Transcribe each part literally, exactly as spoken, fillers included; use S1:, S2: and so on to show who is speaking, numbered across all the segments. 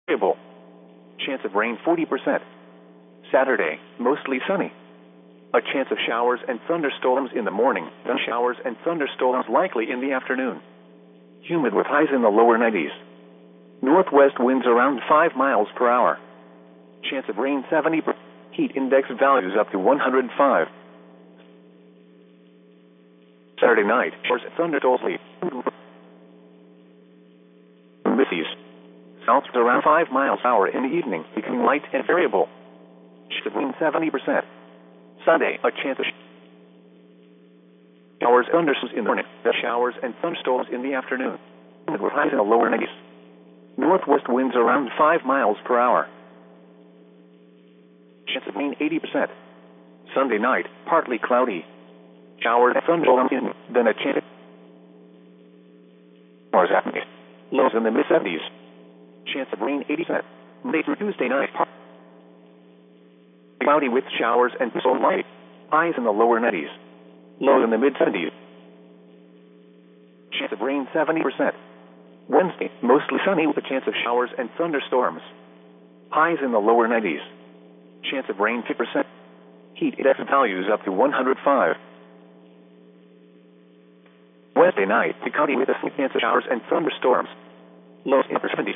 S1: variable. Chance of rain forty percent. Saturday, mostly sunny. A chance of showers and thunderstorms in the morning, then showers and thunderstorms likely in the afternoon. Humid with highs in the lower nineties. Northwest winds around five miles per hour. Chance of rain seventy percent. Heat index values up to one hundred five. Saturday night, showers and thunderstorms. Misties. South around five miles per hour in the evening, becoming light and variable. Chance of rain seventy percent. Sunday, a chance of showers and thunderstorms in the morning, then showers and thunderstorms in the afternoon. With highs in the lower nineties. Northwest winds around five miles per hour. Chance of rain eighty percent. Sunday night, partly cloudy. Showers and thunderstorms in, then a chance of showers at night. Lows in the mid seventies. Chance of rain eighty percent. Monday through Tuesday night, partly cloudy with showers and some light. Highs in the lower nineties. Lows in the mid seventies. Chance of rain seventy percent. Wednesday, mostly sunny with a chance of showers and thunderstorms. Highs in the lower nineties. Chance of rain fifty percent. Heat index values up to one hundred five. Wednesday night, cloudy with a slight chance of showers and thunderstorms. Lows in the seventies.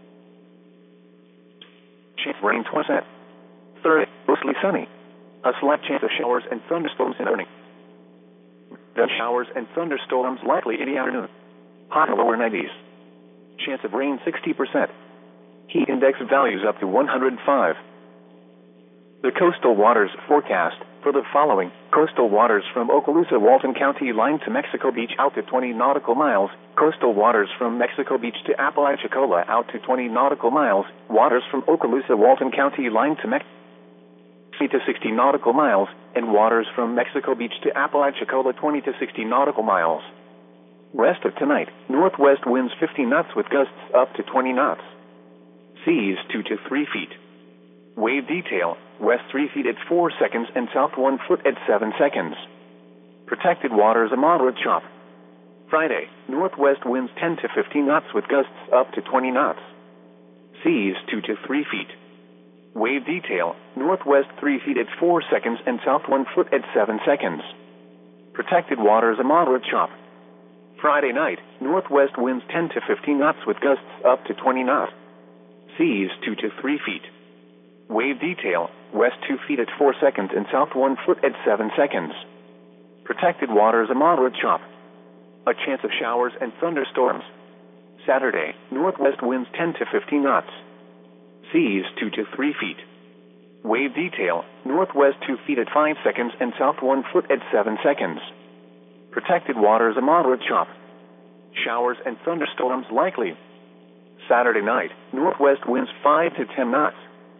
S1: Chance of rain twenty percent. Thursday, mostly sunny. A slight chance of showers and thunderstorms in the morning. Then showers and thunderstorms likely in the afternoon. High in the lower nineties. Chance of rain sixty percent. Heat index values up to one hundred five. The coastal waters forecast for the following: coastal waters from Okaloosa, Walton County line to Mexico Beach out to twenty nautical miles. Coastal waters from Mexico Beach to Apalachicola out to twenty nautical miles. Waters from Okaloosa, Walton County line to Mexico to sixty nautical miles, and waters from Mexico Beach to Apalachicola twenty to sixty nautical miles. Rest of tonight, northwest winds fifty knots with gusts up to twenty knots. Seas two to three feet. Wave detail, west three feet at four seconds and south one foot at seven seconds. Protected waters a moderate chop. Friday, northwest winds ten to fifteen knots with gusts up to twenty knots. Seas two to three feet. Wave detail, northwest three feet at four seconds and south one foot at seven seconds. Protected waters a moderate chop. Friday night, northwest winds ten to fifteen knots with gusts up to twenty knots. Seas two to three feet. Wave detail, west two feet at four seconds and south one foot at seven seconds. Protected waters a moderate chop. A chance of showers and thunderstorms. Saturday, northwest winds ten to fifteen knots. Seas two to three feet. Wave detail, northwest two feet at five seconds and south one foot at seven seconds. Protected waters a moderate chop. Showers and thunderstorms likely. Saturday night, northwest winds five to ten knots.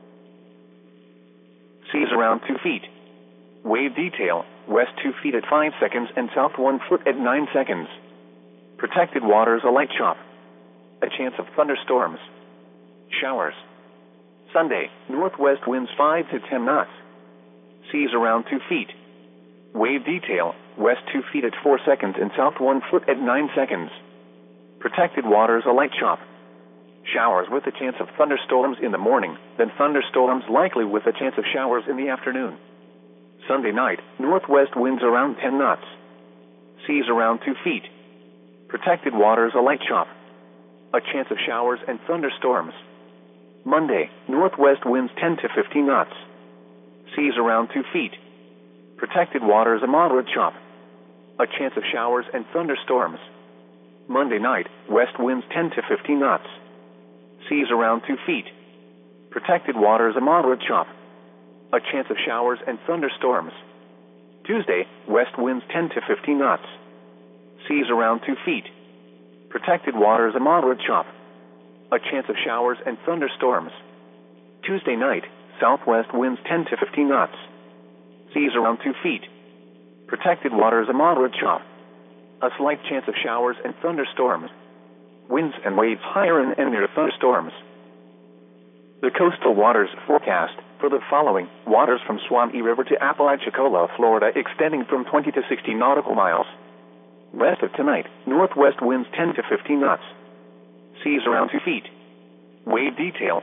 S1: Seas around two feet. Wave detail, west two feet at five seconds and south one foot at nine seconds. Protected waters a light chop. A chance of thunderstorms. Showers. Sunday, northwest winds five to ten knots. Seas around two feet. Wave detail, west two feet at four seconds and south one foot at nine seconds. Protected waters a light chop. Showers with a chance of thunderstorms in the morning, then thunderstorms likely with a chance of showers in the afternoon. Sunday night, northwest winds around ten knots. Seas around two feet. Protected waters a light chop. A chance of showers and thunderstorms. Monday, northwest winds ten to fifteen knots. Seas around two feet. Protected waters a moderate chop. A chance of showers and thunderstorms. Monday night, west winds ten to fifteen knots. Seas around two feet. Protected waters a moderate chop. A chance of showers and thunderstorms. Tuesday, west winds ten to fifteen knots. Seas around two feet. Protected waters a moderate chop. A chance of showers and thunderstorms. Tuesday night, southwest winds ten to fifteen knots. Seas around two feet. Protected waters a moderate chop. A slight chance of showers and thunderstorms. Winds and waves higher and, and near thunderstorms. The coastal waters forecast for the following: waters from Suwannee River to Apalachicola, Florida, extending from twenty to sixty nautical miles. Rest of tonight, northwest winds ten to fifteen knots. Seas around two feet. Wave detail,